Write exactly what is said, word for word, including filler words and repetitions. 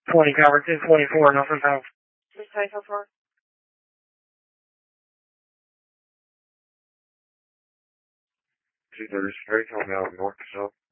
twenty, cover two twenty-four, Norfolk South. two twenty-four. two thirty straight, coming out of north to south.